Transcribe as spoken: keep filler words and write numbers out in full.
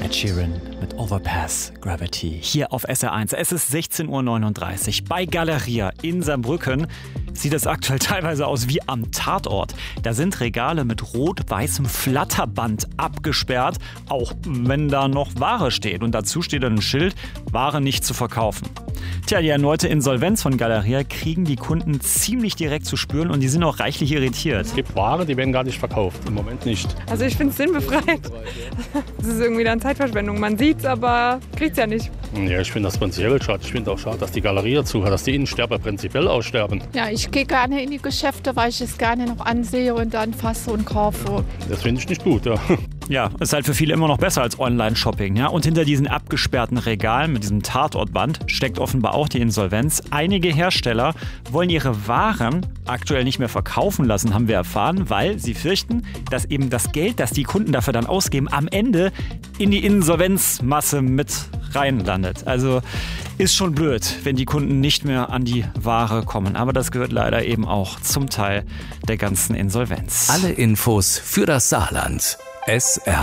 Ed Sheeran mit Overpass Gravity hier auf S R eins. Es ist sechzehn Uhr neununddreißig. Bei Galeria in Saarbrücken sieht es aktuell teilweise aus wie am Tatort. Da sind Regale mit rot-weißem Flatterband abgesperrt, auch wenn da noch Ware steht. Und dazu steht ein Schild, Ware nicht zu verkaufen. Tja, die erneute Insolvenz von Galeria kriegen die Kunden ziemlich direkt zu spüren und die sind auch reichlich irritiert. Es gibt Ware, die werden gar nicht verkauft, im Moment nicht. Also ich finde es sinnbefreit. Das ist irgendwie dann Zeitverschwendung. Man sieht es, aber kriegt es ja nicht. Ja, ich finde das prinzipiell schade. Ich finde auch schade, dass die Galeria zu hat, dass die Innensterber prinzipiell aussterben. Ja, ich gehe gerne in die Geschäfte, weil ich es gerne noch ansehe und dann fasse und kaufe. Das finde ich nicht gut, ja. Ja, ist halt für viele immer noch besser als Online-Shopping. Ja? Und hinter diesen abgesperrten Regalen mit diesem Tatortband steckt offenbar auch die Insolvenz. Einige Hersteller wollen ihre Waren aktuell nicht mehr verkaufen lassen, haben wir erfahren, weil sie fürchten, dass eben das Geld, das die Kunden dafür dann ausgeben, am Ende in die Insolvenzmasse mit reinlandet. Also ist schon blöd, wenn die Kunden nicht mehr an die Ware kommen. Aber das gehört leider eben auch zum Teil der ganzen Insolvenz. Alle Infos für das Saarland. S R